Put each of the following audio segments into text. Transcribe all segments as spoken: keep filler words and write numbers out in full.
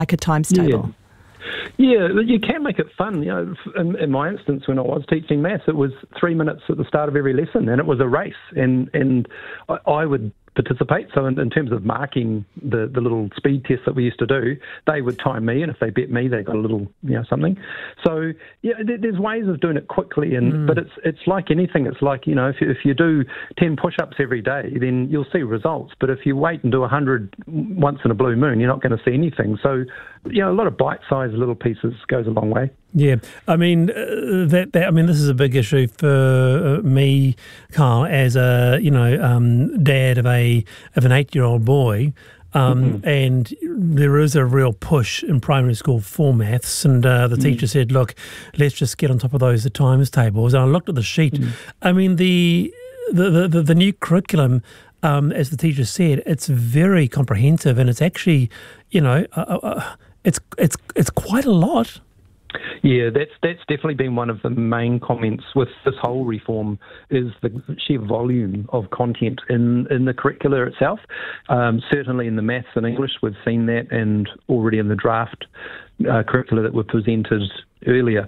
like a times table? Yeah. Yeah, you can make it fun. You know, in, in my instance, when I was teaching maths, it was three minutes at the start of every lesson, and it was a race, and and I, I would participate. So in, in terms of marking the, the little speed tests that we used to do, they would time me, and if they bet me, they got a little, you know, something. So yeah, there, there's ways of doing it quickly, and mm. but it's it's like anything. It's like, you know, if you, if you do ten push-ups every day, then you'll see results. But if you wait and do one hundred once in a blue moon, you're not going to see anything. So, you know, a lot of bite-sized little pieces goes a long way. Yeah, I mean uh, that, that. I mean, this is a big issue for uh, me, Carl, as a you know um, dad of a of an eight-year-old boy, um, mm-hmm. and there is a real push in primary school for maths. And uh, the mm. teacher said, "Look, let's just get on top of those the times tables." And I looked at the sheet. Mm. I mean, the the the, the new curriculum. Um, as the teacher said, it's very comprehensive, and it's actually, you know, uh, uh, it's it's it's quite a lot. Yeah, that's that's definitely been one of the main comments with this whole reform is the sheer volume of content in, in the curricula itself. Um, certainly in the maths and English, we've seen that, and already in the draft uh, curricula that were presented earlier,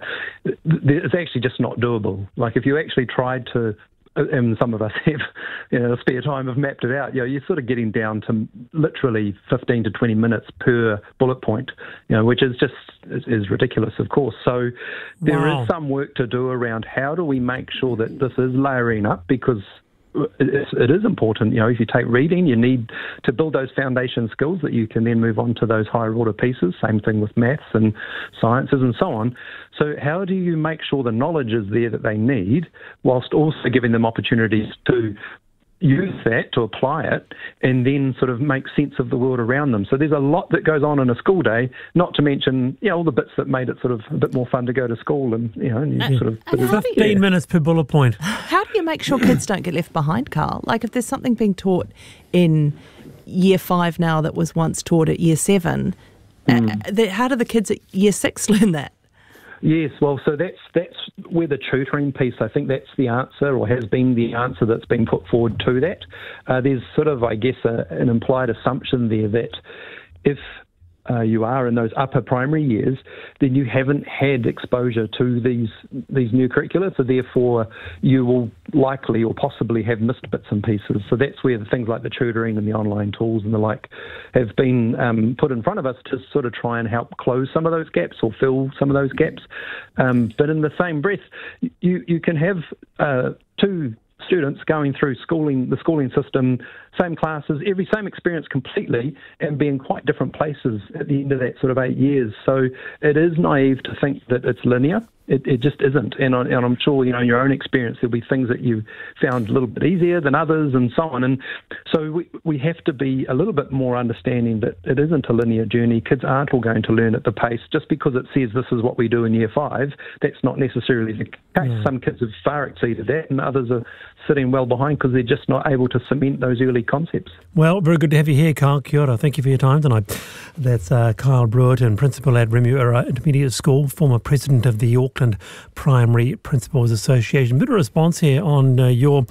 it's actually just not doable. Like if you actually tried to, and some of us have, you know, spare time, have mapped it out. You know, you're sort of getting down to literally fifteen to twenty minutes per bullet point, you know, which is just is, is ridiculous, of course. So there wow. is some work to do around how do we make sure that this is layering up, because it, it is important. You know, if you take reading, you need to build those foundation skills that you can then move on to those higher order pieces. Same thing with maths and sciences and so on. So how do you make sure the knowledge is there that they need, whilst also giving them opportunities to use that, to apply it, and then sort of make sense of the world around them? So there's a lot that goes on in a school day, not to mention, you know, all the bits that made it sort of a bit more fun to go to school, and, you know, and you uh, sort of... fifteen yeah. minutes per bullet point. How do you make sure kids don't get left behind, Carl? Like if there's something being taught in year five now that was once taught at year seven, mm. uh, the, how do the kids at year six learn that? Yes, well, so that's that's where the tutoring piece, I think that's the answer, or has been the answer that's been put forward to that. Uh, there's sort of, I guess, a, an implied assumption there that if uh, you are in those upper primary years, then you haven't had exposure to these these new curricula, so therefore you will likely or possibly have missed bits and pieces. So that's where the things like the tutoring and the online tools and the like have been um, put in front of us to sort of try and help close some of those gaps or fill some of those gaps. Um, but in the same breath, you, you can have uh, two students going through schooling, the schooling system, same classes, every same experience completely, and be in quite different places at the end of that sort of eight years. So it is naive to think that it's linear. It, it just isn't. And, I, and I'm sure, you know, in your own experience, there'll be things that you found a little bit easier than others and so on. And so we, we have to be a little bit more understanding that it isn't a linear journey. Kids aren't all going to learn at the pace. Just because it says this is what we do in year five, that's not necessarily the case. Yeah. Some kids have far exceeded that, and others are sitting well behind because they're just not able to cement those early concepts. Well, very good to have you here, Carl. Kia ora. Thank you for your time tonight. That's uh, Kyle Brewerton, Principal at Remuera Intermediate School, former President of the Auckland Primary Principals Association. Bit of response here on uh, your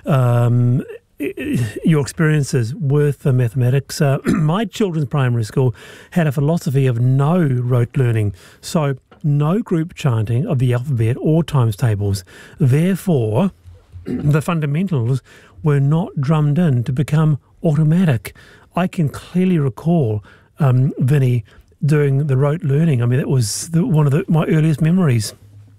um, your experiences with uh, mathematics. Uh, my children's primary school had a philosophy of no rote learning, so no group chanting of the alphabet or times tables. Therefore, the fundamentals were not drummed in to become automatic. I can clearly recall um, Vinny doing the rote learning. I mean, that was the, one of the, my earliest memories.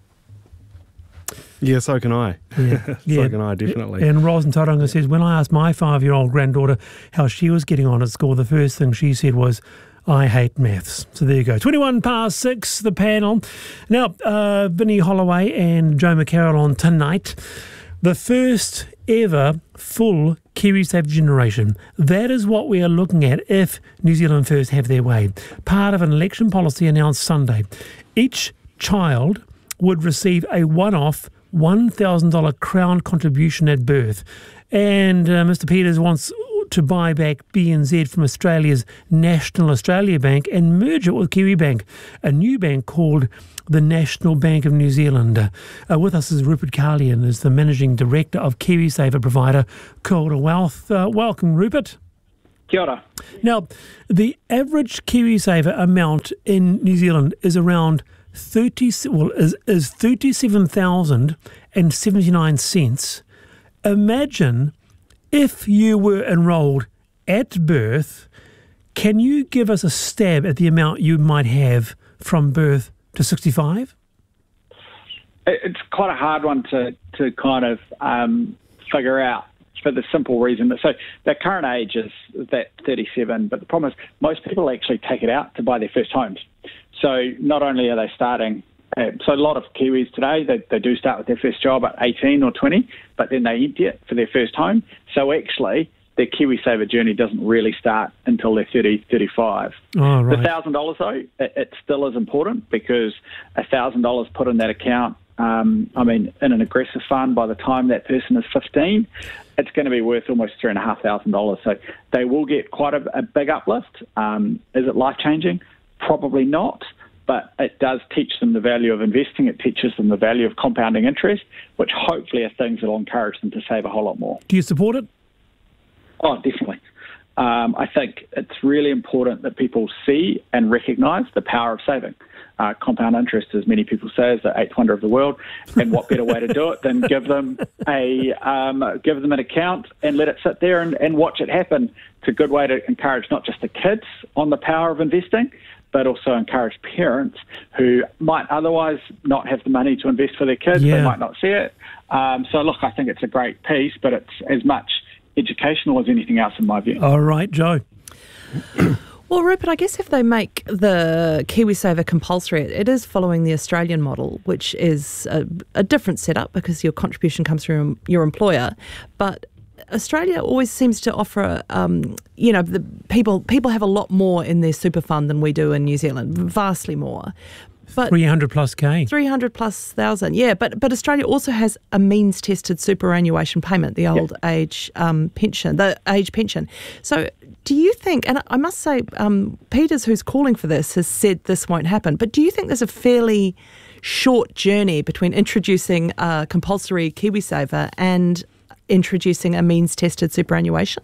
Yeah, so can I. Yeah, so yeah. can I, definitely. And Rosen Tauranga says, when I asked my five-year-old granddaughter how she was getting on at school, the first thing she said was, I hate maths. So there you go. twenty-one past six, the panel. Now, uh, Vinny Holloway and Joe McCarroll on tonight. The first ever full KiwiSaver generation. That is what we are looking at if New Zealand First have their way. Part of an election policy announced Sunday. Each child would receive a one-off one thousand dollars Crown contribution at birth. And uh, Mister Peters wants to buy back B N Z from Australia's National Australia Bank and merge it with Kiwibank, a new bank called the National Bank of New Zealand. Uh, with us is Rupert Carlian, is the Managing Director of KiwiSaver provider Kura Wealth. Uh, welcome, Rupert. Kia ora. Now, the average KiwiSaver amount in New Zealand is around thirty. Well, is is thirty seven thousand and seventy nine cents. Imagine if you were enrolled at birth. Can you give us a stab at the amount you might have from birth to sixty five? It's quite a hard one to to kind of um, figure out. For the simple reason that, so their current age is that thirty-seven, but the problem is most people actually take it out to buy their first homes. So not only are they starting, uh, so a lot of Kiwis today, they, they do start with their first job at eighteen or twenty, but then they empty it for their first home. So actually, their KiwiSaver journey doesn't really start until they're thirty, thirty-five. Oh, right. The one thousand dollars though, it, it still is important because one thousand dollars put in that account, um, I mean, in an aggressive fund by the time that person is fifteen, it's going to be worth almost three thousand five hundred dollars. So they will get quite a, a big uplift. Um, is it life-changing? Probably not, but it does teach them the value of investing. It teaches them the value of compounding interest, which hopefully are things that will encourage them to save a whole lot more. Do you support it? Oh, definitely. Um, I think it's really important that people see and recognise the power of saving. Uh, compound interest, as many people say, is the eighth wonder of the world. And what better way to do it than give them a um, give them an account and let it sit there and, and watch it happen? It's a good way to encourage not just the kids on the power of investing, but also encourage parents who might otherwise not have the money to invest for their kids. Yeah. They might not see it. Um, so, look, I think it's a great piece, but it's as much educational as anything else in my view. All right, Joe. Well, Rupert, I guess if they make the KiwiSaver compulsory, it is following the Australian model, which is a, a different setup because your contribution comes from your employer. But Australia always seems to offer, um, you know, the people people have a lot more in their super fund than we do in New Zealand, vastly more. But three hundred plus K. three hundred plus thousand, yeah. But but Australia also has a means-tested superannuation payment, the old yep. age um, pension, the age pension. So do you think, and I must say, um, Peters, who's calling for this, has said this won't happen, but do you think there's a fairly short journey between introducing a compulsory KiwiSaver and introducing a means-tested superannuation?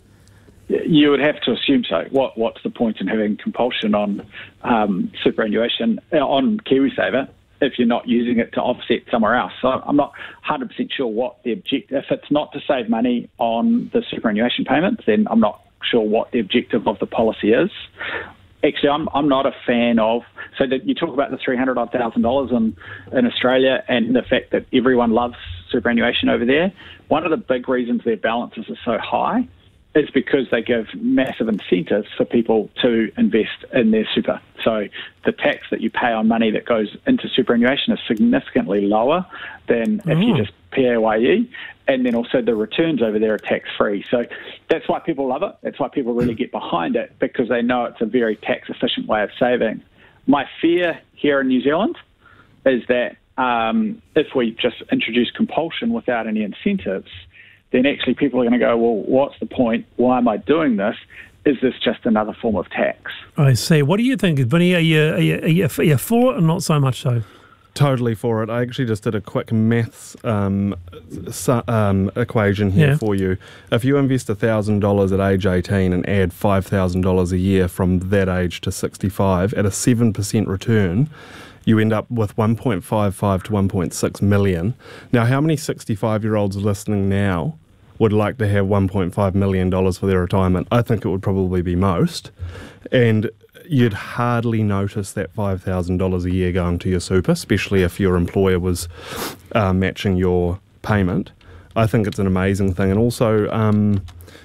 You would have to assume so. What What's the point in having compulsion on um, superannuation, on KiwiSaver, if you're not using it to offset somewhere else? So I'm not one hundred percent sure what the objective, if it's not to save money on the superannuation payments, then I'm not sure what the objective of the policy is. Actually, I'm I'm not a fan of, so that you talk about the three hundred thousand dollars in, in Australia and the fact that everyone loves superannuation over there. One of the big reasons their balances are so high is because they give massive incentives for people to invest in their super. So the tax that you pay on money that goes into superannuation is significantly lower than mm. if you just P A Y E, and then also the returns over there are tax-free. So that's why people love it. That's why people really get behind it, because they know it's a very tax-efficient way of saving. My fear here in New Zealand is that um, if we just introduce compulsion without any incentives, then actually people are going to go, well, what's the point? Why am I doing this? Is this just another form of tax? I see. What do you think, Vinny? Are you, are you, are you, are you for it or not so much so? Totally for it. I actually just did a quick maths um, su- um, equation here yeah. for you. If you invest one thousand dollars at age eighteen and add five thousand dollars a year from that age to sixty-five at a seven percent return, you end up with one point five five to one point six million. Now, how many sixty-five-year-olds listening now would like to have one point five million dollars for their retirement? I think it would probably be most. And you'd hardly notice that five thousand dollars a year going to your super, especially if your employer was uh, matching your payment. I think it's an amazing thing. And also, um,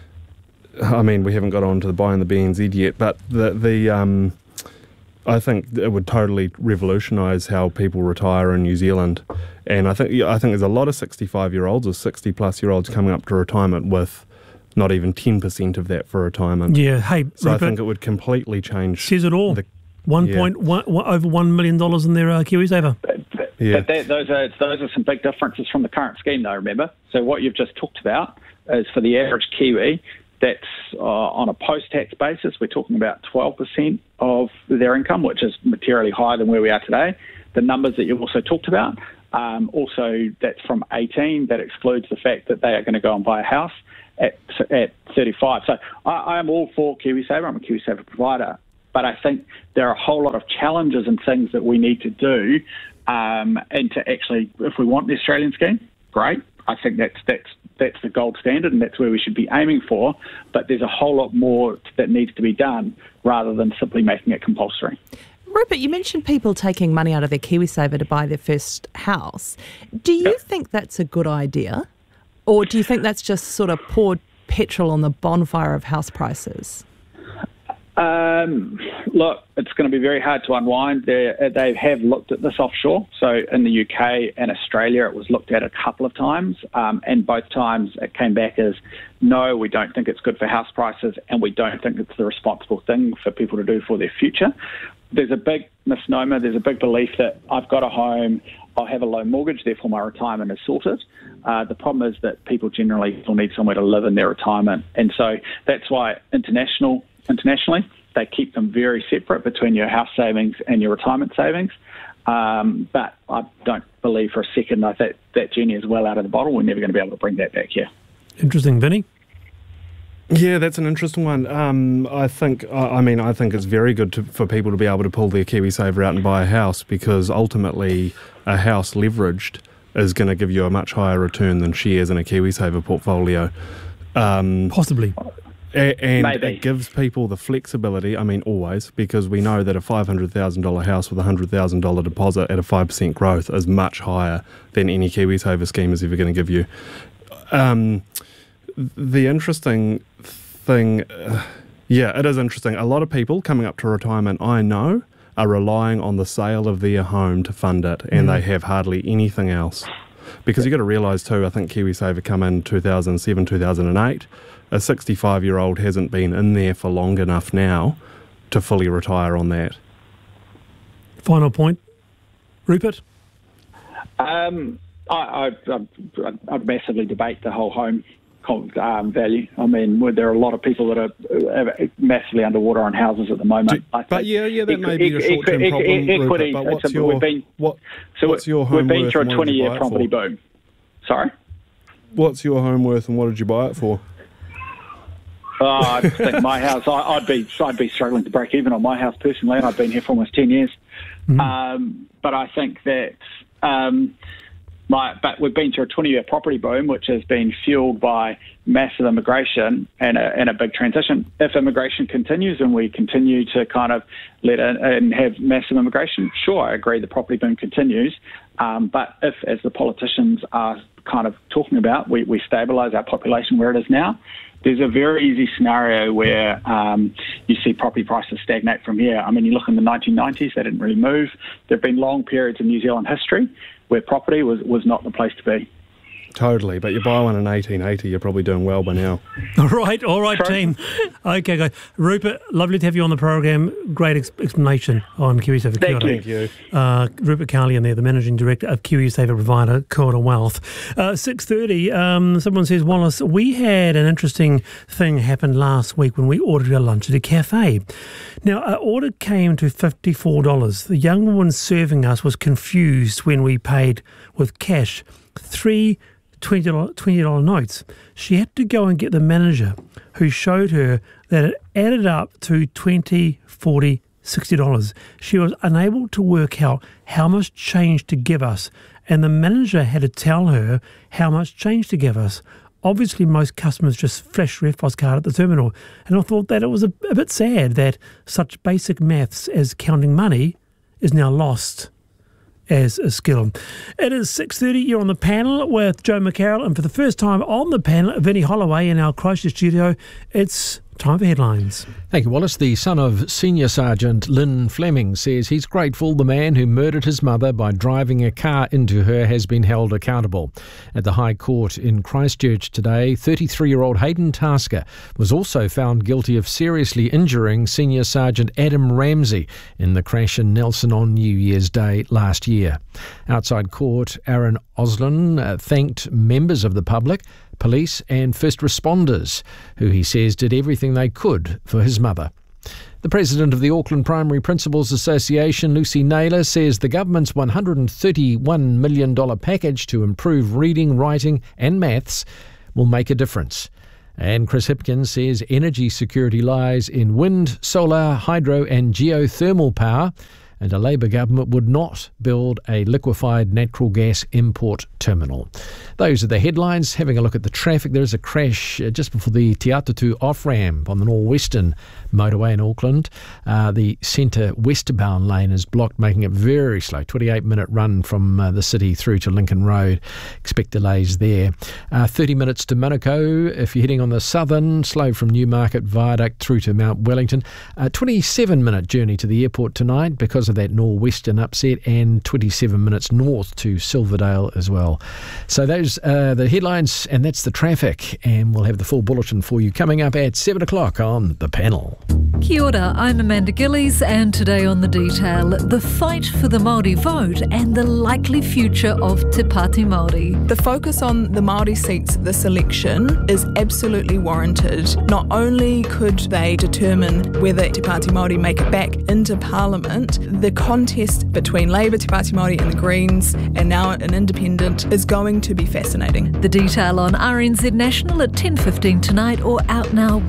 I mean, we haven't got on to the buying the B N Z yet, but the, the um, I think it would totally revolutionise how people retire in New Zealand. And I think I think there's a lot of sixty-five-year-olds or sixty-plus-year-olds coming up to retirement with not even ten percent of that for retirement. Yeah, hey, so Rupert, I think it would completely change. Says it all. The, one yeah. point one, over one million dollars in their uh, KiwiSaver. But, but, yeah. but that, those are those are some big differences from the current scheme, though. Remember, so what you've just talked about is for the average Kiwi. That's uh, on a post-tax basis. We're talking about twelve percent of their income, which is materially higher than where we are today. The numbers that you've also talked about Um, also, that's from eighteen. That excludes the fact that they are going to go and buy a house at at thirty-five. So I, I am all for KiwiSaver. I'm a KiwiSaver provider. But I think there are a whole lot of challenges and things that we need to do um, and to actually, if we want the Australian scheme, great. I think that's that's that's the gold standard and that's where we should be aiming for. But there's a whole lot more that needs to be done rather than simply making it compulsory. Rupert, you mentioned people taking money out of their KiwiSaver to buy their first house. Do you Yep. think that's a good idea? Or do you think that's just sort of poured petrol on the bonfire of house prices? Um, look, it's going to be very hard to unwind. They they have looked at this offshore. So in the U K and Australia, it was looked at a couple of times, um, and both times it came back as, no, we don't think it's good for house prices, and we don't think it's the responsible thing for people to do for their future. There's a big misnomer. There's a big belief that I've got a home, I'll have a low mortgage, therefore my retirement is sorted. Uh, the problem is that people generally will need somewhere to live in their retirement, and so that's why international. Internationally, they keep them very separate between your house savings and your retirement savings. Um, but I don't believe for a second that that genie is well out of the bottle. We're never going to be able to bring that back here. Interesting, Vinny. Yeah, that's an interesting one. Um, I think, I I mean, I think it's very good to, for people to be able to pull their KiwiSaver out and buy a house, because ultimately a house leveraged is going to give you a much higher return than shares in a KiwiSaver portfolio. Um, Possibly. A- and Maybe. it gives people the flexibility, I mean always, because we know that a five hundred thousand dollars house with a one hundred thousand dollars deposit at a five percent growth is much higher than any KiwiSaver scheme is ever going to give you. Um, the interesting thing, uh, yeah, it is interesting. A lot of people coming up to retirement, I know, are relying on the sale of their home to fund it, and mm. they have hardly anything else. Because you've got to realise too, I think KiwiSaver come in two thousand seven, two thousand eight. A sixty-five-year-old hasn't been in there for long enough now to fully retire on that. Final point, Rupert? Um, I, I, I, I'd massively debate the whole home um, value. I mean, there are a lot of people that are massively underwater on houses at the moment. Do, I but yeah, yeah, that may be a short-term e- problem, e- equity, Rupert, but what's a, your, been, what, so what's your home We've been worth through a and what did you twenty-year buy it property for? boom. Sorry? What's your home worth and what did you buy it for? Oh, I think my house, I, I'd be I'd be struggling to break even on my house personally, and I've been here for almost ten years. Mm-hmm. Um, but I think that, um, my, but we've been through a twenty-year property boom, which has been fueled by massive immigration and a, and a big transition. If immigration continues and we continue to kind of let in and have massive immigration, sure, I agree the property boom continues. Um, but if, as the politicians are kind of talking about, we, we stabilise our population where it is now, there's a very easy scenario where um, you see property prices stagnate from here. I mean, you look in the nineteen nineties, they didn't really move. There have been long periods in New Zealand history where property was, was not the place to be. Totally, but you buy one in eighteen eighty, you're probably doing well by now. All right, all right, True. team. Okay, guys. Rupert, lovely to have you on the program. Great ex- explanation on KiwiSaver. Thank Thank you. Uh, Rupert Carlian there, the Managing Director of KiwiSaver provider Kora Wealth. Uh, six thirty, um, someone says, Wallace, we had an interesting thing happen last week when we ordered our lunch at a cafe. Now, our order came to fifty-four dollars. The young woman serving us was confused when we paid with cash. Three twenty dollars notes. She had to go and get the manager, who showed her that it added up to twenty dollars, forty dollars, sixty dollars. She was unable to work out how much change to give us, and the manager had to tell her how much change to give us. Obviously, most customers just flash their F P O S card at the terminal, and I thought that it was a, a bit sad that such basic maths as counting money is now lost as a skill. It is six thirty, you're on the panel with Joe McCarroll, and for the first time on the panel, Vinnie Holloway in our Christchurch studio. It's time for headlines. Thank you, Wallace. The son of Senior Sergeant Lynn Fleming says he's grateful the man who murdered his mother by driving a car into her has been held accountable. At the High Court in Christchurch today, thirty-three-year-old Hayden Tasker was also found guilty of seriously injuring Senior Sergeant Adam Ramsey in the crash in Nelson on New Year's Day last year. Outside court, Aaron Oslin uh, thanked members of the public, police and first responders, who he says did everything they could for his mother. The president of the Auckland Primary Principals Association, Lucy Naylor, says the government's one hundred thirty-one million dollars package to improve reading, writing and maths will make a difference. And Chris Hipkins says energy security lies in wind, solar, hydro and geothermal power, and a Labour government would not build a liquefied natural gas import terminal. Those are the headlines. Having a look at the traffic, there is a crash just before the Te Atatu off-ramp on the Northwestern motorway in Auckland. Uh, the centre westbound lane is blocked, making it very slow. twenty-eight minute run from uh, the city through to Lincoln Road. Expect delays there. Uh, thirty minutes to Manukau if you're heading on the southern, slow from Newmarket Viaduct through to Mount Wellington. Uh, twenty-seven minute journey to the airport tonight because of that northwestern upset, and twenty-seven minutes north to Silverdale as well. So those are the headlines, and that's the traffic, and we'll have the full bulletin for you coming up at seven o'clock on The Panel. Kia ora, I'm Amanda Gillies, and today on The Detail, the fight for the Māori vote and the likely future of Te Pāti Māori. The focus on the Māori seats this election is absolutely warranted. Not only could they determine whether Te Pāti Māori make it back into Parliament, the contest between Labour, Te Pāti Māori and the Greens, and now an independent, is going to be fascinating. The Detail on R N Z National at ten fifteen tonight, or out now